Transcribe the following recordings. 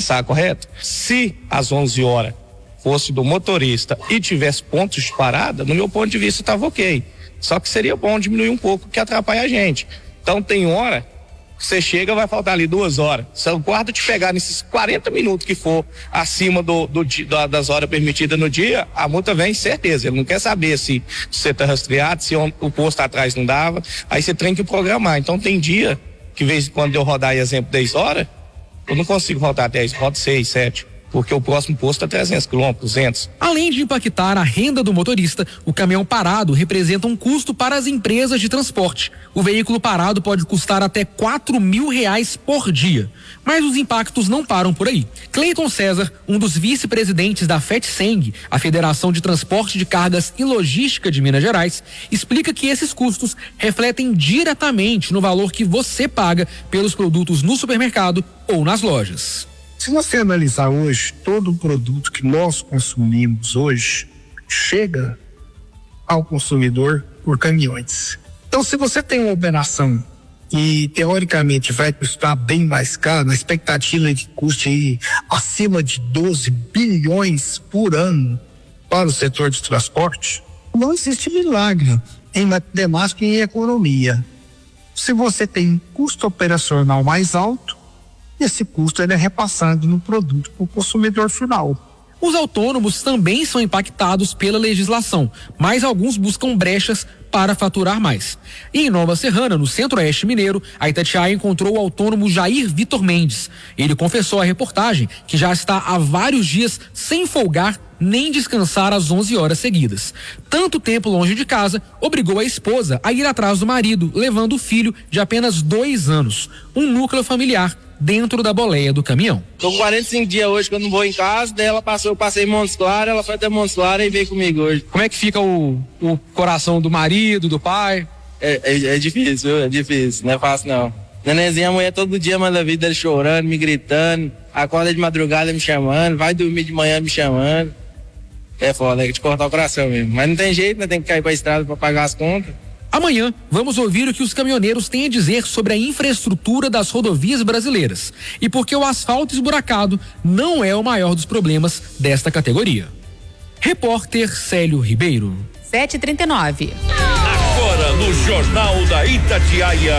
está correto? Se às 11 horas fosse do motorista e tivesse pontos de parada, no meu ponto de vista estava ok. Só que seria bom diminuir um pouco, que atrapalha a gente. Então tem hora que você chega, vai faltar ali 2 horas. Se o guarda te pegar nesses 40 minutos que for acima das horas permitidas no dia, a multa vem certeza. Ele não quer saber se você está rastreado, se o posto atrás não dava. Aí você tem que programar. Então tem dia que, de vez em quando eu rodar, exemplo, 10 horas, eu não consigo rodar 10, rodo 6, 7. Porque o próximo posto é 300 quilômetros, 200. Além de impactar a renda do motorista, o caminhão parado representa um custo para as empresas de transporte. O veículo parado pode custar até R$4.000 por dia. Mas os impactos não param por aí. Cleiton César, um dos vice-presidentes da FETSENG, a Federação de Transporte de Cargas e Logística de Minas Gerais, explica que esses custos refletem diretamente no valor que você paga pelos produtos no supermercado ou nas lojas. Se você analisar hoje, todo o produto que nós consumimos hoje chega ao consumidor por caminhões. Então, se você tem uma operação que teoricamente vai custar bem mais caro, a expectativa é que custe acima de 12 bilhões por ano para o setor de transporte, não existe milagre em matemática e em economia. Se você tem um custo operacional mais alto, esse custo ele é repassado no produto para o consumidor final. Os autônomos também são impactados pela legislação, mas alguns buscam brechas para faturar mais. E em Nova Serrana, no Centro-Oeste Mineiro, a Itatiaia encontrou o autônomo Jair Vitor Mendes. Ele confessou à reportagem que já está há vários dias sem folgar nem descansar às 11 horas seguidas. Tanto tempo longe de casa obrigou a esposa a ir atrás do marido, levando o filho de apenas 2 anos, um núcleo familiar dentro da boleia do caminhão. Tô com 45 dias hoje que eu não vou em casa, daí eu passei em Montes Claros, ela foi até Montes Claros e veio comigo hoje. Como é que fica o coração do marido, do pai? É difícil, viu? É difícil, não é fácil não. Nenenzinha, a mulher todo dia manda vida ele chorando, me gritando, acorda de madrugada me chamando, vai dormir de manhã me chamando. É foda, é de cortar o coração mesmo. Mas não tem jeito, né? Tem que cair pra estrada pra pagar as contas. Amanhã, vamos ouvir o que os caminhoneiros têm a dizer sobre a infraestrutura das rodovias brasileiras e por que o asfalto esburacado não é o maior dos problemas desta categoria. Repórter Célio Ribeiro. 7h39. Agora no Jornal da Itatiaia,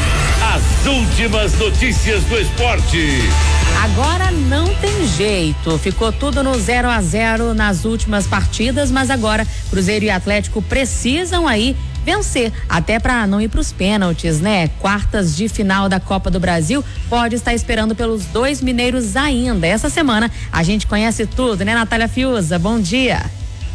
as últimas notícias do esporte. Agora não tem jeito, ficou tudo no 0-0 nas últimas partidas, mas agora Cruzeiro e Atlético precisam aí vencer, até para não ir para os pênaltis, né? Quartas de final da Copa do Brasil, pode estar esperando pelos 2 mineiros ainda. Essa semana a gente conhece tudo, né, Natália Fiuza? Bom dia.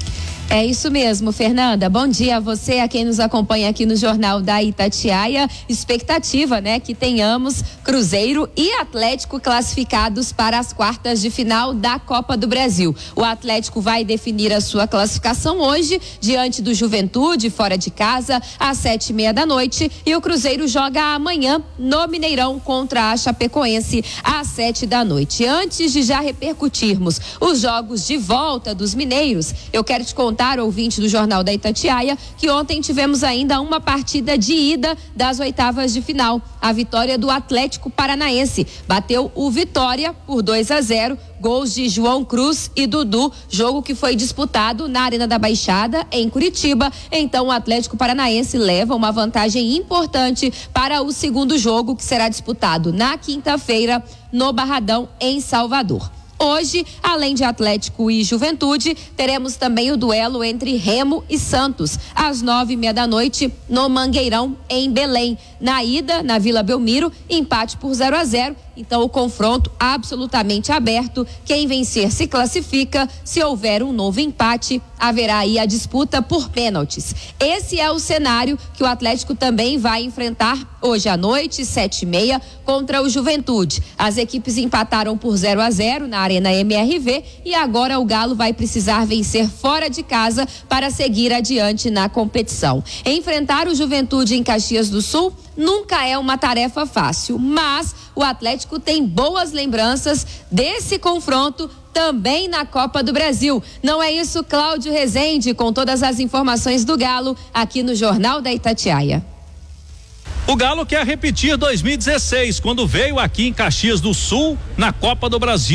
É isso mesmo, Fernanda. Bom dia a você, a quem nos acompanha aqui no Jornal da Itatiaia. Expectativa, né, que tenhamos Cruzeiro e Atlético classificados para as quartas de final da Copa do Brasil. O Atlético vai definir a sua classificação hoje, diante do Juventude, fora de casa, às 7:30 da noite. E o Cruzeiro joga amanhã no Mineirão contra a Chapecoense, às 7 da noite. Antes de já repercutirmos os jogos de volta dos mineiros, eu quero te contar, ouvinte do Jornal da Itatiaia, que ontem tivemos ainda uma partida de ida das oitavas de final. A vitória do Atlético Paranaense bateu o Vitória por 2-0, gols de João Cruz e Dudu, jogo que foi disputado na Arena da Baixada, em Curitiba. Então o Atlético Paranaense leva uma vantagem importante para o segundo jogo, que será disputado na quinta-feira no Barradão, em Salvador. Hoje, além de Atlético e Juventude, teremos também o duelo entre Remo e Santos, às 9:30 da noite, no Mangueirão, em Belém. Na ida, na Vila Belmiro, empate por 0-0. Então, o confronto absolutamente aberto. Quem vencer se classifica. Se houver um novo empate, haverá aí a disputa por pênaltis. Esse é o cenário que o Atlético também vai enfrentar hoje à noite, 7:30, contra o Juventude. As equipes empataram por 0-0 na Arena MRV e agora o Galo vai precisar vencer fora de casa para seguir adiante na competição. Enfrentar o Juventude em Caxias do Sul nunca é uma tarefa fácil, mas o Atlético tem boas lembranças desse confronto também na Copa do Brasil. Não é isso, Cláudio Rezende, com todas as informações do Galo aqui no Jornal da Itatiaia. O Galo quer repetir 2016, quando veio aqui em Caxias do Sul na Copa do Brasil.